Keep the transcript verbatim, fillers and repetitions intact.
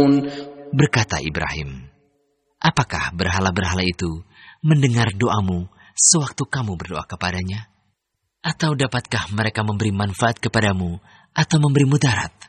Berkata Ibrahim, apakah berhala-berhala itu mendengar doamu sewaktu kamu berdoa kepadanya? Atau dapatkah mereka memberi manfaat kepadamu atau memberi mudarat?